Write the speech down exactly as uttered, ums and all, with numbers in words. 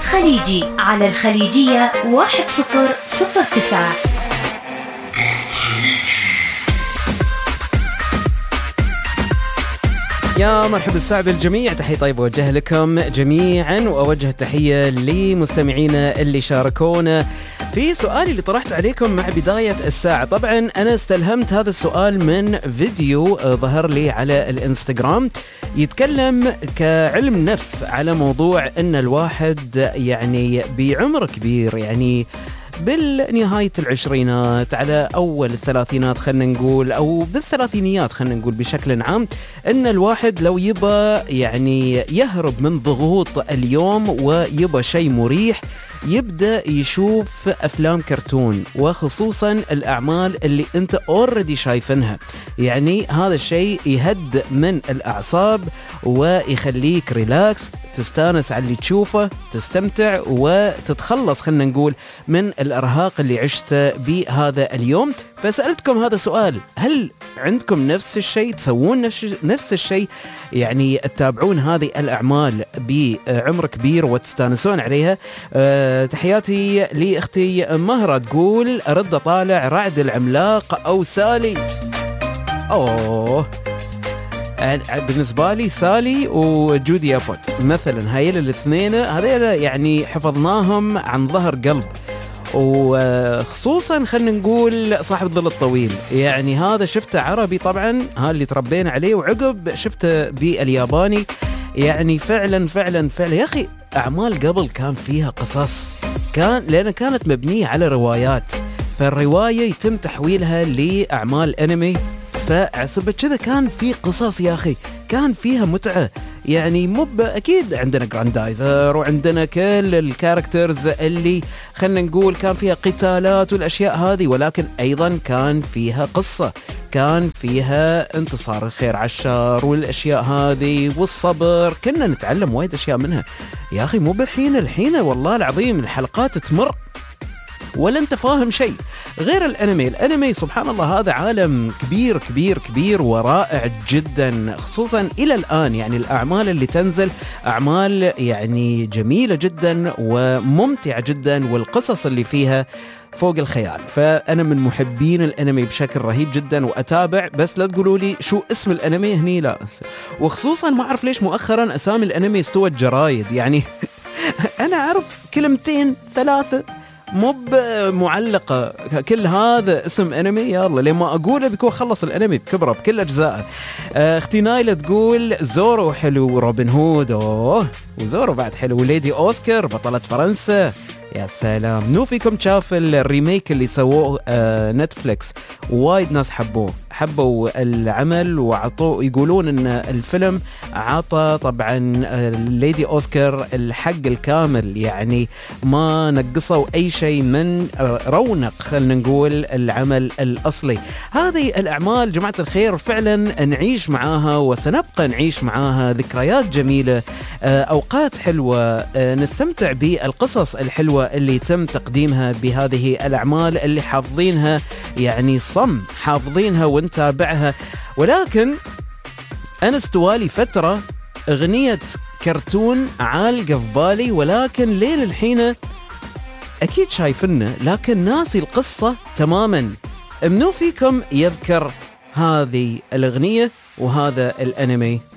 خليجي على الخليجية واحد صفر صفر تسعة. يا مرحبا الساعة بالجميع، تحية طيبة وجه لكم جميعا، وأوجه التحية لمستمعينا اللي شاركونا في سؤالي اللي طرحت عليكم مع بداية الساعة. طبعا أنا استلهمت هذا السؤال من فيديو ظهر لي على الانستغرام يتكلم كعلم نفس على موضوع أن الواحد يعني بعمر كبير، يعني بالنهاية العشرينات على أول الثلاثينات خلنا نقول، أو بالثلاثينيات خلنا نقول بشكل عام، أن الواحد لو يبى يعني يهرب من ضغوط اليوم ويبى شيء مريح يبدأ يشوف أفلام كرتون، وخصوصا الأعمال اللي أنت أوريدي شايفينها. يعني هذا الشيء يهد من الأعصاب ويخليك ريلاكس، تستانس على اللي تشوفه، تستمتع وتتخلص خلنا نقول من الإرهاق اللي عشته بهذا اليوم. فسألتكم هذا السؤال، هل عندكم نفس الشيء؟ تسوون نفس الشيء؟ يعني تتابعون هذه الأعمال بعمر كبير وتستانسون عليها؟ أه تحياتي لأختي مهرة، تقول أرد طالع رعد العملاق أو سالي. أوه، بالنسبة لي سالي وجودي أبوت مثلا، هايل الاثنين هذيلا يعني حفظناهم عن ظهر قلب، وخصوصا خلنا نقول صاحب الظل الطويل، يعني هذا شفته عربي طبعا، هذا اللي تربينا عليه، وعقب شفته بالياباني. يعني فعلا فعلا فعلا يا أخي، أعمال قبل كان فيها قصص، كان لأنها كانت مبنية على روايات، فالرواية يتم تحويلها لأعمال أنمي، فعصبة كذا كان في قصص يا أخي، كان فيها متعة. يعني مو أكيد عندنا جراندايزر وعندنا كل الكاركترز اللي خلنا نقول كان فيها قتالات والأشياء هذه، ولكن أيضا كان فيها قصة، كان فيها انتصار الخير على الشر والأشياء هذه والصبر، كنا نتعلم وايد أشياء منها يا أخي. مو بالحين الحين والله العظيم الحلقات تمر ولا انت فاهم شيء. غير الانمي، الانمي سبحان الله هذا عالم كبير كبير كبير ورائع جدا، خصوصا الى الان. يعني الاعمال اللي تنزل اعمال يعني جميلة جدا وممتعة جدا، والقصص اللي فيها فوق الخيال. فانا من محبين الانمي بشكل رهيب جدا واتابع، بس لا تقولوا لي شو اسم الانمي هني، لا. وخصوصا ما اعرف ليش مؤخرا اسامي الانمي استوت جرايد، يعني انا اعرف كلمتين ثلاثة مو معلقة، كل هذا اسم انمي، يلا لما اقوله بيكون خلص الانمي بكبره بكل اجزائه. اختي نايلة تقول زورو حلو، روبن هود اوه وزورو بعد حلو، وليدي اوسكار بطلة فرنسا، يا سلام. نو فيكم شاف الريميك اللي سووه آه نتفليكس، وايد ناس حبوه، حبوا العمل وعطوا، يقولون ان الفيلم عطى طبعا آه ليدي اوسكار الحق الكامل، يعني ما نقصوا اي شيء من آه رونق خلنا نقول العمل الاصلي. هذه الاعمال جماعة الخير فعلا نعيش معاها وسنبقى نعيش معاها ذكريات جميلة، آه اوقات حلوة، آه نستمتع بالقصص الحلوة اللي يتم تقديمها بهذه الأعمال اللي حافظينها، يعني صم حافظينها ونتابعها. ولكن أنا استوالي فترة أغنية كرتون عالقة في بالي، ولكن لين الحين أكيد شايفنا لكن ناسي القصة تماما. منو فيكم يذكر هذه الأغنية وهذا الأنمي؟